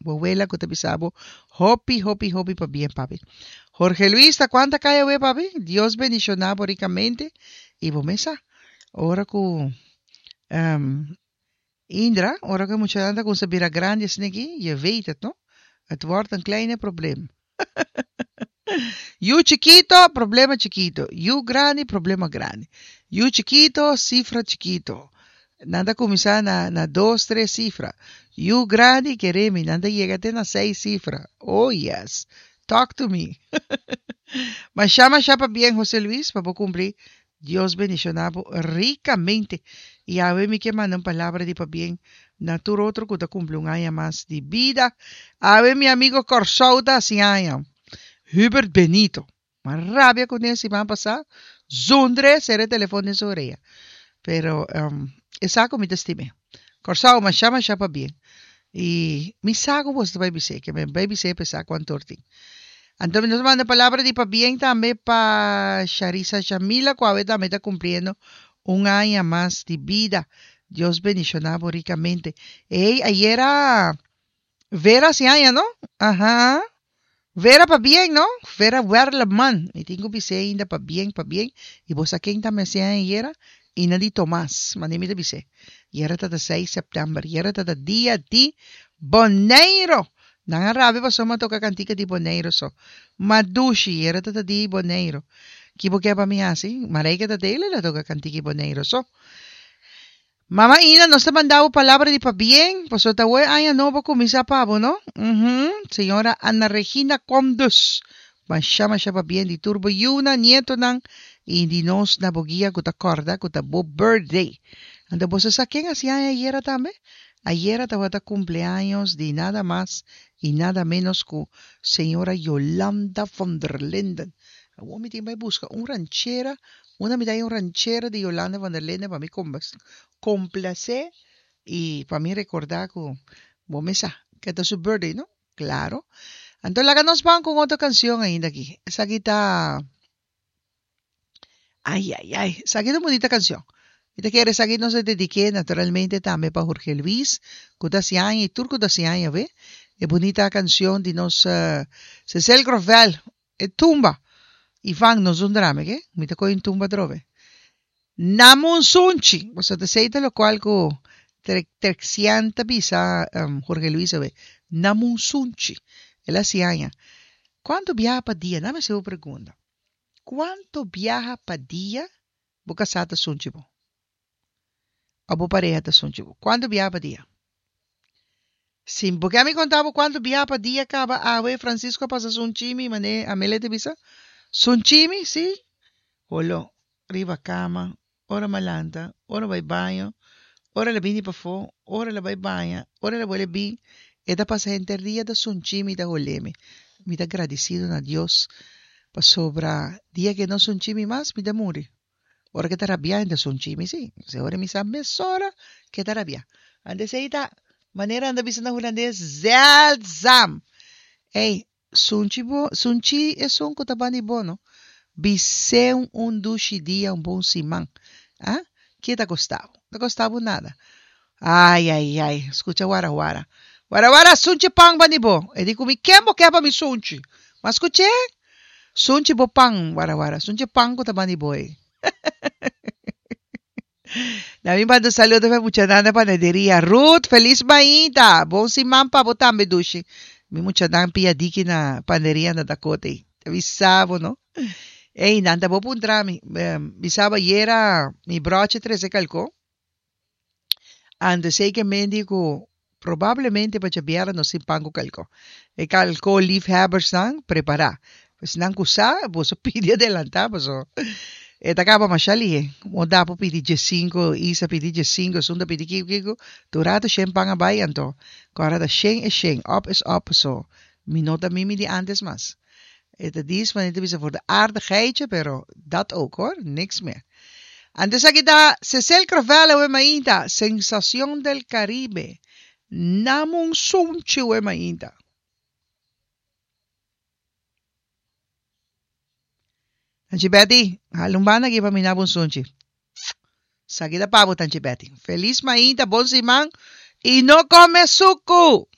abuela, que te pisabo, hopi pa bien, papi. Jorge Luis, ¿ta cuánta calle ve, papi? Dios bendicionado ricamente. Y bomesa, ahora que Indra, ahora que mucha anda con se bira grande sneki, je weet het, no? Het wordt een kleine probleem. You chiquito, problema chiquito. You grande, problema grande. You chiquito, cifra chiquito. Nanda comienza na 2, 3 cifra. You grande, quereme. Nanda llegate na 6 cifra. Oh, yes. Talk to me. Mas chama chapa bien, José Luis, para cumplir. Dios bendicionado ricamente. Y a ver, mi que mandan palabra de para bien. Natur otro que te cumple un año más de vida. A ver, mi amigo Corsauta, si año. Hubert Benito. Más rabia con él si van a pasar. Zundre será el teléfono en su oreja. Pero, esa como te estime. Corsau, mas chama chapa bien. Y mi sago vos te baby que me baby se pesa cuánto orting. Entonces nos manda palabra de para bien también para Sharisa Shamila, que también está cumpliendo un año más de vida. Dios bendicionado ricamente. Ey, ayer era Vera si año, ¿no? Ajá. Vera para bien, ¿no? Vera Werleman. Y tengo que ser ainda para bien, para bien. Y vos aquí también se ayer y nadie Tomás. Mandé mi de bise. Y era hasta 6 de septiembre. Y era hasta día de Boneiro. Nang arabi pa so matoka kantika di Boneiro so. Madushi, era tata di Boneiro. Kibo kaya pa miyasi, maray ka tatela la toka kantiki Boneiro so. Mama Ina, nos te mandaba palabra de pa bien, pues otra vez ay no pa kumisa pavo, ¿no? Señora Ana Regina Comdus. Mashama siya pa bien di turbo yuna nieto nang indinos na bogia kuta korda kuta bo birthday. Ando po sa quién hacía ayer también. Ayer estaba de cumpleaños de nada más y nada menos que señora Yolanda von der Linden. Ahora me tiene que buscar una ranchera, una medalla un ranchera de Yolanda von der Linden para mí complacer y para mí recordar que que es su birthday, ¿no? Claro. Entonces la nos van con otra canción ahí de aquí. Esa guita, esa guita bonita canción. Y te quieres aquí nos dediqué naturalmente también para Jorge Luis, Kutasian y Turco Kutasian, ¿ve? Es bonita canción de nos Cecil Grovel, tumba. Y fan nos un drama, ¿qué? Me tocó en tumba drove. Namun Sunchi, o sea, te sei lo cual ko trexianta bisa Jorge Luis, ¿ve? Namun Sunchi, él hacía. ¿Cuánto viaja para día? Dame esa pregunta. ¿Cuánto viaja para día? Boca sata Sunchi, bo. Abo pareja ta sunchibo. ¿Cuánto viaja para día? Sim, porque a mí contaba cuánto viaja para día acaba a Francisco pasa sunchimi, mané amele te visa. Sunchimi, sí. Holo, riba cama, ora malanta, ora vai baño, ora le bini pa fo, ora le vai baña, ora le vuelve bin. Esta pasa gente día da sunchimi da holeme. Me da agradecido a Dios pa sobra día que no sunchimi más, me da muri. Ora que tarabia en sunchimi, sí. Se ora mi sa mesora que tarabia. Ande se ita manera anda bisa na holandês zeldzam. Ei, sunchi es un kotabani bono. Bise un dushi dia un bom simang. Ah? Que tá costavo? Não costavo nada. Ai, escuta wara. Wara sunchi pang banibo. E dico mi kembo keba mi sunchi. Mas escute? Sunchi bo pang wara. Sunchi pang kotabani boy. Nami mando saludos para mucha nana panadería. Ruth, feliz maita. Bon si mampa botambe dushi. Mi mucha nan piadiki na panadería na Dakota. Te avisavo, no? Ei, nanda bo puntrami. Bisaba yera mi broche 13 calco. Ando sei que mendigo probablemente para chabiara no sin pango calco. E calco leaf habers nang prepara. Pues nang kusa, boso pidi adelantar, boso. Eta acaba machali, moda po pidi J5, isa pidi J5, sunda pidi kiko, turata shen panga bayanto. Kora da shen is shen, op is op, so. Minota mimi die antes mas. Eta dies van het voor de aardigheidje, pero dat ook hoor, niks meer. Antes aquí da Cecil Cravella we mainta, Sensación del Caribe. Namun sunchi we mainta. Tanchi Betty, halumbana giba minabon sunchi. Sagida pavo Tanchi Betty. Feliz mainta, bon simang, y no come suku.